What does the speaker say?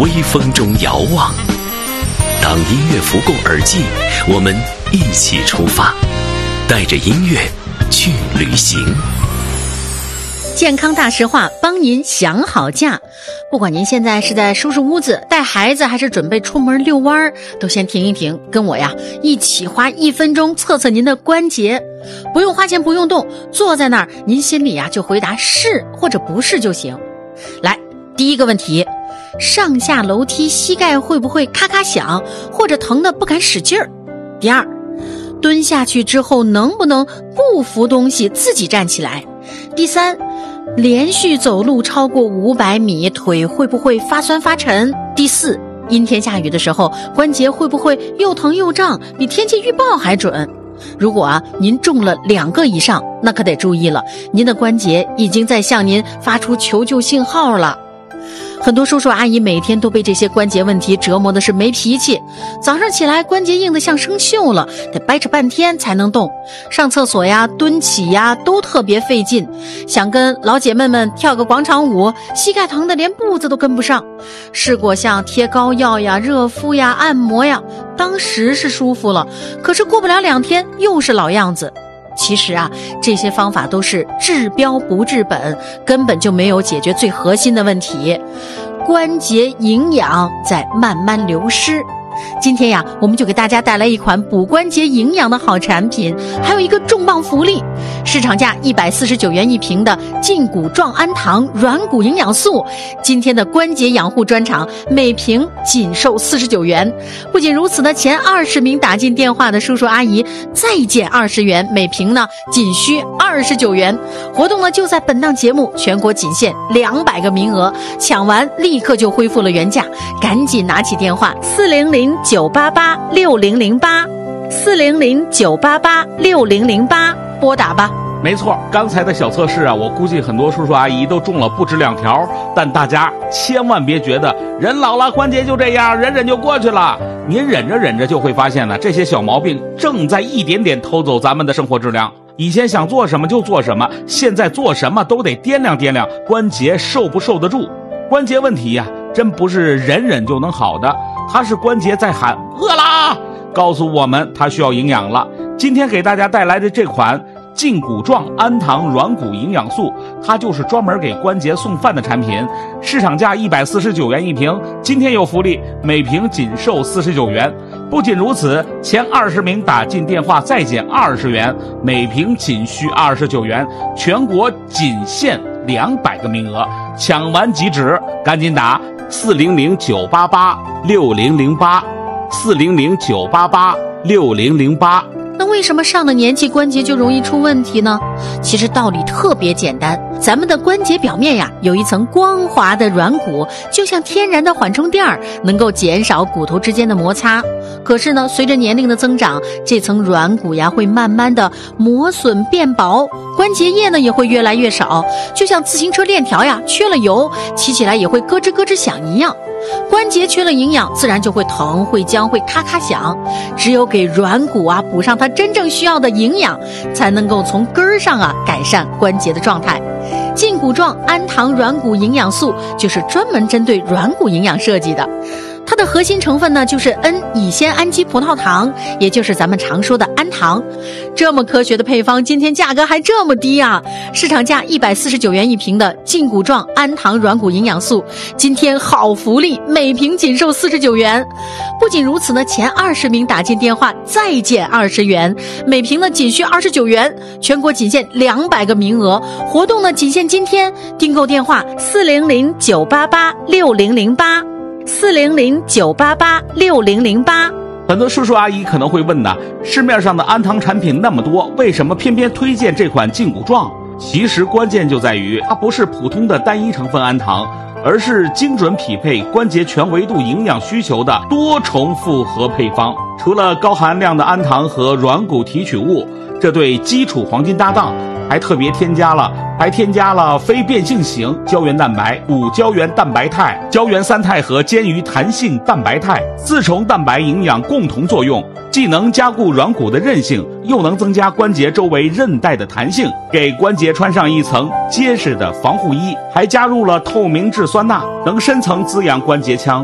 微风中遥望。当音乐拂过耳际，我们一起出发，带着音乐去旅行。 健康大实话，帮您想好假。不管您现在是在收拾屋子、带孩子，还是准备出门遛弯，都先停一停，跟我呀一起花1分钟测测您的关节。不用花钱，不用动，坐在那儿，您心里呀就回答是或者不是就行。来，第一个问题，上下楼梯膝盖会不会咔咔响，或者疼得不敢使劲儿？第二，蹲下去之后能不能不扶东西自己站起来？第三，连续走路超过500米，腿会不会发酸发沉？第四，阴天下雨的时候，关节会不会又疼又胀，比天气预报还准？如果您中了2个以上，那可得注意了，您的关节已经在向您发出求救信号了。很多叔叔阿姨每天都被这些关节问题折磨的是没脾气，早上起来关节硬得像生锈了，得掰扯半天才能动，上厕所呀、蹲起呀都特别费劲，想跟老姐妹们跳个广场舞，膝盖疼得连步子都跟不上。试过像贴膏药呀、热敷呀、按摩呀，当时是舒服了，可是过不了2天又是老样子。其实这些方法都是治标不治本，根本就没有解决最核心的问题，关节营养在慢慢流失。今天我们就给大家带来一款补关节营养的好产品，还有一个重磅福利，市场价149元一瓶的胫骨状氨糖软骨营养素，今天的关节养护专场每瓶仅售49元。不仅如此呢，前20名打进电话的叔叔阿姨再减20元，每瓶呢仅需29元。活动呢就在本档节目，全国仅限200个名额，抢完立刻就恢复了原价，赶紧拿起电话400-988-6008，400-988-6008，拨打吧。 没错，刚才的小测试我估计很多叔叔阿姨都中了不止2条，但大家千万别觉得人老了关节就这样，忍忍就过去了。您忍着忍着就会发现呢，这些小毛病正在一点点偷走咱们的生活质量。以前想做什么就做什么，现在做什么都得掂量掂量关节受不受得住。关节问题真不是忍忍就能好的，它是关节在喊饿啦，告诉我们它需要营养了。今天给大家带来的这款胫骨状氨糖软骨营养素，它就是专门给关节送饭的产品，市场价149元一瓶，今天有福利，每瓶仅售49元。不仅如此，前20名打进电话再减20元，每瓶仅需29元，全国仅限200个名额，抢完即止，赶紧打400-988-6008，400-988-6008。 那为什么上了年纪关节就容易出问题呢？其实道理特别简单，咱们的关节表面有一层光滑的软骨，就像天然的缓冲垫，能够减少骨头之间的摩擦。可是呢，随着年龄的增长，这层软骨会慢慢的磨损变薄，关节液呢也会越来越少，就像自行车链条缺了油，骑起来也会咯吱咯吱响一样。关节缺了营养，自然就会疼、会僵、会咔咔响。只有给软骨补上它真正需要的营养，才能够从根儿上改善关节的状态。胫骨状氨糖软骨营养素就是专门针对软骨营养设计的。它的核心成分呢就是 N 乙酰氨基葡萄糖，也就是咱们常说的氨糖。这么科学的配方，今天价格还这么低市场价149元一瓶的胫骨状氨糖软骨营养素，今天好福利，每瓶仅售49元。不仅如此呢，前20名打进电话再减20元，每瓶呢仅需29元，全国仅限200个名额，活动呢仅限今天，订购电话400-988-6008，400-988-6008。 很多叔叔阿姨可能会问呢，市面上的氨糖产品那么多，为什么偏偏推荐这款胫骨状？其实关键就在于它不是普通的单一成分氨糖，而是精准匹配关节全维度营养需求的多重复合配方。除了高含量的氨糖和软骨提取物，这对基础黄金搭档，还特别添加了非变性型胶原蛋白、骨胶原蛋白肽、胶原三肽和坚鱼弹性蛋白肽，4重蛋白营养共同作用，既能加固软骨的韧性，又能增加关节周围韧带的弹性，给关节穿上一层结实的防护衣，还加入了透明质酸钠，能深层滋养关节腔。